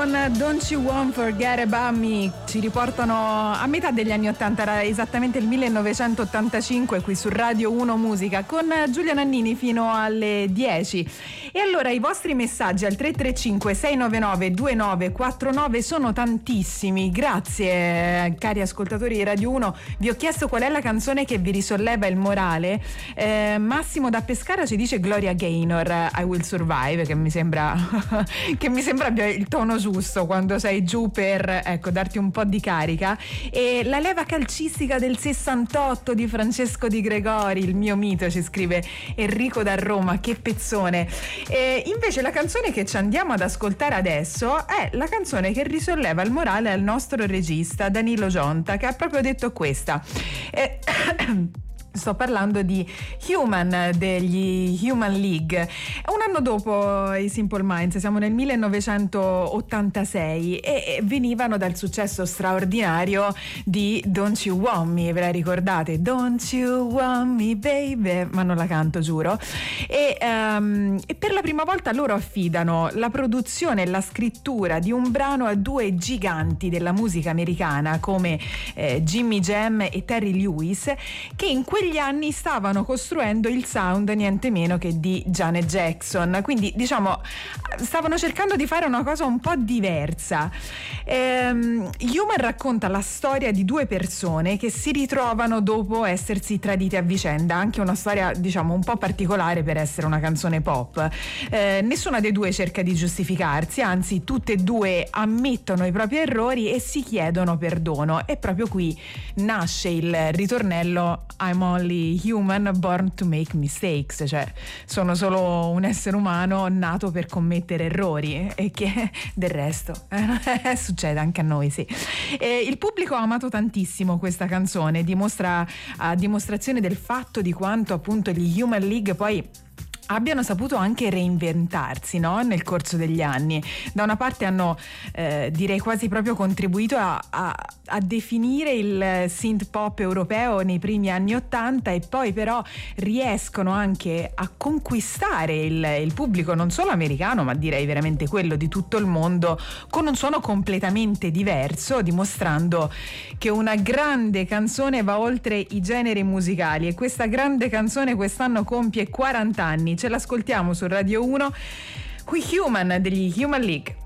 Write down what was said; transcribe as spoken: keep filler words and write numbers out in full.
con Don't You Want Forget About Me ci riportano a metà degli anni ottanta, era esattamente il millenovecentottantacinque, qui su Radio uno Musica con Giulia Nannini fino alle dieci. E allora i vostri messaggi al tre tre cinque sei nove nove due nove quattro nove sono tantissimi. Grazie cari ascoltatori di Radio uno, vi ho chiesto qual è la canzone che vi risolleva il morale. eh, Massimo da Pescara ci dice Gloria Gaynor, I Will Survive, che mi sembra che mi sembra abbia il tono giusto quando sei giù per, ecco, darti un po' di carica. E la leva calcistica del sessantotto di Francesco Di Gregori, il mio mito, ci scrive Enrico da Roma, che pezzone. E invece la canzone che ci andiamo ad ascoltare adesso è la canzone che risolleva il morale al nostro regista Danilo Gionta, che ha proprio detto questa. E sto parlando di Human degli Human League. Un anno dopo i Simple Minds, siamo nel millenovecentottantasei, e venivano dal successo straordinario di Don't You Want Me, ve la ricordate? Don't You Want Me Baby, ma non la canto, giuro. E, um, e per la prima volta loro affidano la produzione e la scrittura di un brano a due giganti della musica americana come eh, Jimmy Jam e Terry Lewis, che in quegli anni stavano costruendo il sound niente meno che di Janet Jackson, quindi diciamo stavano cercando di fare una cosa un po' diversa. ehm, Human racconta la storia di due persone che si ritrovano dopo essersi tradite a vicenda, anche una storia diciamo un po' particolare per essere una canzone pop. Eh, nessuna dei due cerca di giustificarsi, anzi tutte e due ammettono i propri errori e si chiedono perdono, e proprio qui nasce il ritornello I'm only human born to make mistakes, cioè sono solo un essere umano nato per commettere errori, e che del resto eh, succede anche a noi, sì. E il pubblico ha amato tantissimo questa canzone, dimostra a dimostrazione del fatto di quanto appunto gli Human League poi abbiano saputo anche reinventarsi, no? Nel corso degli anni. Da una parte hanno eh, direi quasi proprio contribuito a, a, a definire il synth pop europeo nei primi anni ottanta, e poi però riescono anche a conquistare il, il pubblico non solo americano, ma direi veramente quello di tutto il mondo, con un suono completamente diverso, dimostrando che una grande canzone va oltre i generi musicali, e questa grande canzone quest'anno compie quaranta anni. Ce l'ascoltiamo su Radio uno, qui Human degli Human League.